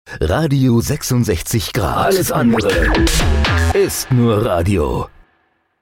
Radio 66 Grad. Alles andere ist nur Radio.